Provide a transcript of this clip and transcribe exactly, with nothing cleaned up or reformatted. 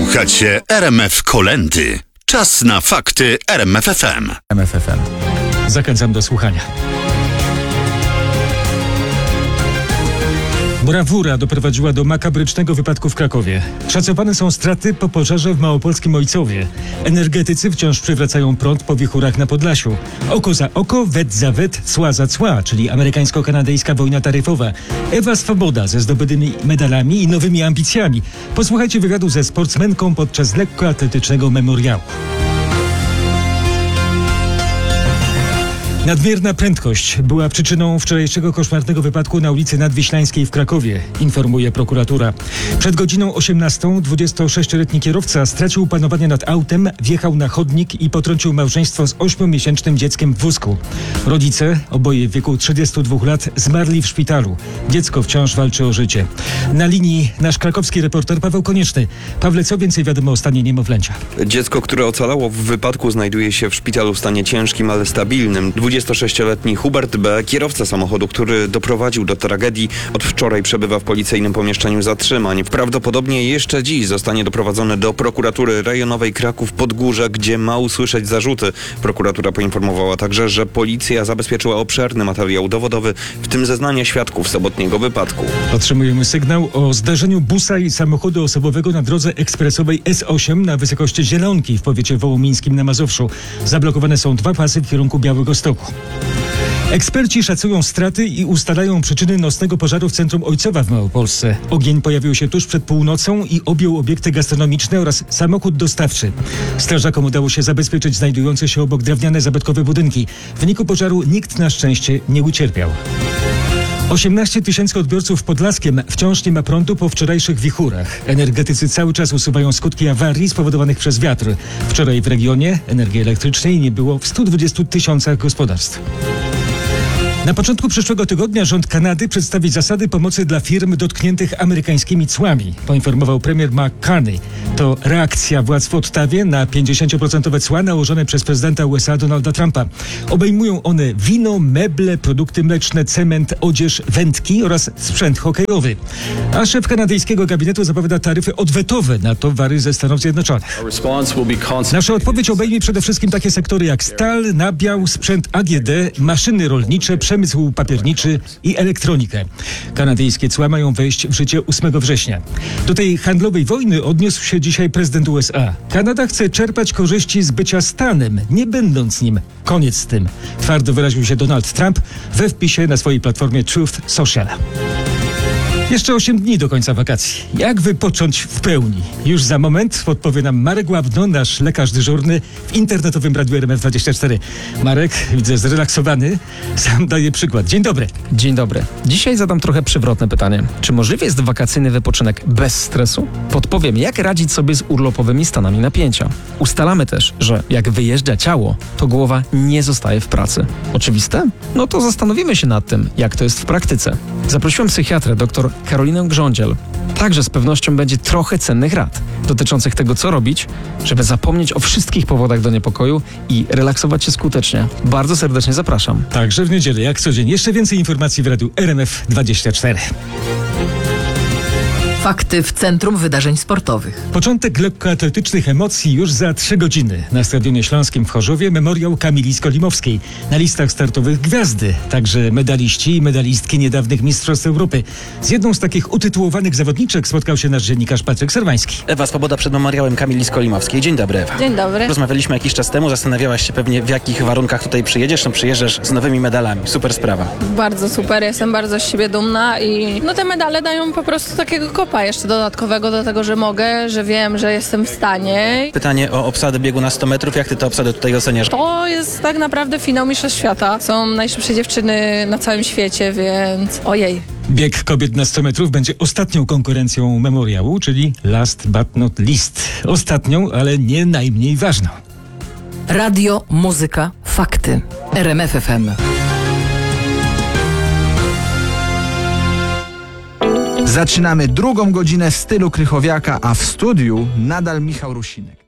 Słuchacie R M F Kolędy. Czas na fakty R M F F M. R M F F M. Zachęcam do słuchania. Brawura doprowadziła do makabrycznego wypadku w Krakowie. Szacowane są straty po pożarze w małopolskim Ojcowie. Energetycy wciąż przywracają prąd po wichurach na Podlasiu. Oko za oko, wet za wet, cła za cła, czyli amerykańsko-kanadyjska wojna taryfowa. Ewa Swoboda ze zdobytymi medalami i nowymi ambicjami. Posłuchajcie wywiadu ze sportsmenką podczas lekkoatletycznego memoriału. Nadmierna prędkość była przyczyną wczorajszego koszmarnego wypadku na ulicy Nadwiślańskiej w Krakowie, informuje prokuratura. Przed godziną osiemnastą dwudziestosześcioletni kierowca stracił panowanie nad autem, wjechał na chodnik i potrącił małżeństwo z ośmiomiesięcznym dzieckiem w wózku. Rodzice, oboje w wieku trzydziestu dwóch lat, zmarli w szpitalu. Dziecko wciąż walczy o życie. Na linii nasz krakowski reporter Paweł Konieczny. Pawle, co więcej wiadomo o stanie niemowlęcia? Dziecko, które ocalało w wypadku, znajduje się w szpitalu w stanie ciężkim, ale stabilnym. dwudziestosześcioletni Hubert B., kierowca samochodu, który doprowadził do tragedii, od wczoraj przebywa w policyjnym pomieszczeniu zatrzymań. Prawdopodobnie jeszcze dziś zostanie doprowadzony do prokuratury rejonowej Kraków-Podgórze, gdzie ma usłyszeć zarzuty. Prokuratura poinformowała także, że policja zabezpieczyła obszerny materiał dowodowy, w tym zeznania świadków sobotniego wypadku. Otrzymujemy sygnał o zdarzeniu busa i samochodu osobowego na drodze ekspresowej S osiem na wysokości Zielonki w powiecie wołomińskim na Mazowszu. Zablokowane są dwa pasy w kierunku Białegostoku. Eksperci szacują straty i ustalają przyczyny nocnego pożaru w centrum Ojcowa w Małopolsce. Ogień pojawił się tuż przed północą i objął obiekty gastronomiczne oraz samochód dostawczy. Strażakom udało się zabezpieczyć znajdujące się obok drewniane zabytkowe budynki. W wyniku pożaru nikt na szczęście nie ucierpiał. osiemnaście tysięcy odbiorców w Podlaskiem wciąż nie ma prądu po wczorajszych wichurach. Energetycy cały czas usuwają skutki awarii spowodowanych przez wiatr. Wczoraj w regionie energii elektrycznej nie było w stu dwudziestu tysiącach gospodarstw. Na początku przyszłego tygodnia rząd Kanady przedstawi zasady pomocy dla firm dotkniętych amerykańskimi cłami, poinformował premier Mark Carney. To reakcja władz w Ottawie na pięćdziesięcioprocentowe cła nałożone przez prezydenta U S A Donalda Trumpa. Obejmują one wino, meble, produkty mleczne, cement, odzież, wędki oraz sprzęt hokejowy. A szef kanadyjskiego gabinetu zapowiada taryfy odwetowe na towary ze Stanów Zjednoczonych. Nasza odpowiedź obejmie przede wszystkim takie sektory jak stal, nabiał, sprzęt A G D, maszyny rolnicze, przemysł papierniczy i elektronikę. Kanadyjskie cła mają wejść w życie ósmego września. Do tej handlowej wojny odniósł się dzisiaj prezydent U S A. Kanada chce czerpać korzyści z bycia stanem, nie będąc nim. Koniec z tym. Twardo wyraził się Donald Trump we wpisie na swojej platformie Truth Social. Jeszcze osiem dni do końca wakacji. Jak wypocząć w pełni? Już za moment podpowie nam Marek Łabno, nasz lekarz dyżurny w internetowym radiu R M F dwadzieścia cztery. Marek, widzę, zrelaksowany. Sam daje przykład. Dzień dobry. Dzień dobry. Dzisiaj zadam trochę przewrotne pytanie. Czy możliwy jest wakacyjny wypoczynek bez stresu? Podpowiem, jak radzić sobie z urlopowymi stanami napięcia. Ustalamy też, że jak wyjeżdża ciało, to głowa nie zostaje w pracy. Oczywiste? No to zastanowimy się nad tym, jak to jest w praktyce. Zaprosiłem psychiatrę, dr Karolinę Grządziel. Także z pewnością będzie trochę cennych rad dotyczących tego, co robić, żeby zapomnieć o wszystkich powodach do niepokoju i relaksować się skutecznie. Bardzo serdecznie zapraszam. Także w niedzielę, jak co dzień. Jeszcze więcej informacji w radiu R M F dwadzieścia cztery. Fakty w Centrum Wydarzeń Sportowych. Początek lekkoatletycznych emocji już za trzy godziny. Na Stadionie Śląskim w Chorzowie memoriał Kamili Skolimowskiej. Na listach startowych gwiazdy, także medaliści i medalistki niedawnych Mistrzostw Europy. Z jedną z takich utytułowanych zawodniczek spotkał się nasz dziennikarz Patryk Serwański. Ewa Swoboda przed memoriałem Kamili Skolimowskiej. Dzień dobry, Ewa. Dzień dobry. Rozmawialiśmy jakiś czas temu, zastanawiałaś się pewnie, w jakich warunkach tutaj przyjedziesz. No przyjeżdżasz z nowymi medalami. Super sprawa. Bardzo super, jestem bardzo z siebie dumna i no te medale dają po prostu takiego kopa jeszcze dodatkowego do tego, że mogę, że wiem, że jestem w stanie. Pytanie o obsadę biegu na sto metrów. Jak ty tę obsadę tutaj oceniasz? To jest tak naprawdę finał Mistrzostw Świata. Są najszybsze dziewczyny na całym świecie, więc ojej. Bieg kobiet na sto metrów będzie ostatnią konkurencją memoriału, czyli last but not least. Ostatnią, ale nie najmniej ważną. Radio, muzyka, fakty. R M F F M. Zaczynamy drugą godzinę w stylu Krychowiaka, a w studiu nadal Michał Rusinek.